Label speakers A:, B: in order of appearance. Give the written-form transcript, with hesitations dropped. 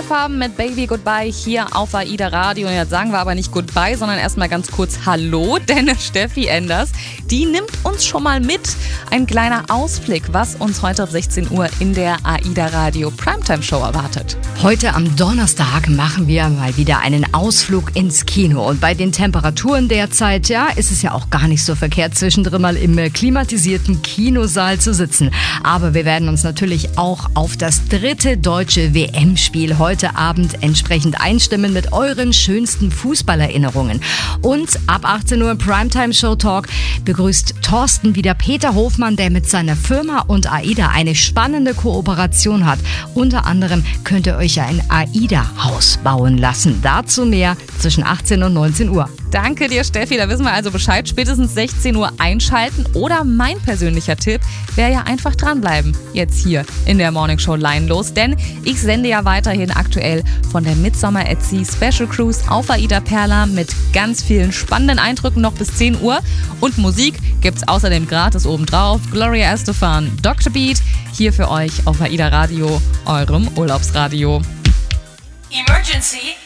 A: Farben mit Baby Goodbye hier auf AIDA Radio. Und jetzt sagen wir aber nicht Goodbye, sondern erstmal ganz kurz Hallo, denn Steffi Enders, die nimmt uns schon mal mit. Ein kleiner Ausblick, was uns heute ab 16 Uhr in der AIDA Radio Primetime Show erwartet.
B: Heute am Donnerstag machen wir mal wieder einen Ausflug ins Kino. Und bei den Temperaturen derzeit, ist es ja auch gar nicht so verkehrt, zwischendrin mal im klimatisierten Kinosaal zu sitzen. Aber wir werden uns natürlich auch auf das 3. deutsche WM-Spiel heute Abend entsprechend einstimmen mit euren schönsten Fußballerinnerungen. Und ab 18 Uhr im Primetime Show Talk begrüßt Thorsten wieder Peter Hofmann, der mit seiner Firma und AIDA eine spannende Kooperation hat. Unter anderem könnt ihr euch ja ein AIDA-Haus bauen lassen. Dazu mehr zwischen 18 und 19 Uhr.
A: Danke dir, Steffi. Da wissen wir also Bescheid. Spätestens 16 Uhr einschalten. Oder mein persönlicher Tipp wäre ja einfach dranbleiben. Jetzt hier in der Morning Show Line los. Denn ich sende ja weiterhin aktuell von der Midsummer at Sea Special Cruise auf AIDA Perla mit ganz vielen spannenden Eindrücken noch bis 10 Uhr. Und Musik gibt's außerdem gratis obendrauf. Gloria Estefan, Dr. Beat, hier für euch auf AIDA Radio, eurem Urlaubsradio.
C: Emergency!